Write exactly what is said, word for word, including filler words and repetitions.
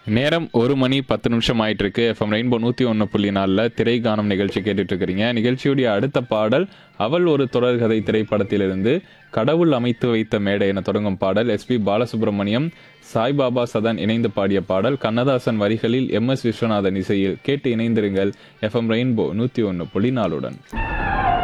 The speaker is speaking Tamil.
நேரம் ஒரு மணி பத்து நிமிஷம் ஆயிட்டு இருக்கு. எஃப்எம் ரெயின்போ நூற்றி ஒன்று புள்ளி நாலில் திரை காணும் நிகழ்ச்சி கேட்டுட்டு இருக்கிறீங்க. நிகழ்ச்சியுடைய அடுத்த பாடல் அவள் ஒரு தொடர்கதை திரைப்படத்திலிருந்து கடவுள் அமைத்து வைத்த மேடை என தொடங்கும் பாடல். எஸ்பி பாலசுப்ரமணியம், சாய்பாபா சதன் இணைந்து பாடிய பாடல். கண்ணதாசன் வரிகளில் எம் எஸ் விஸ்வநாதன் இசையில். கேட்டு இணைந்திருங்கள் எஃப்எம் ரெயின்போ நூற்றி ஒன்று புள்ளி நாலுடன்.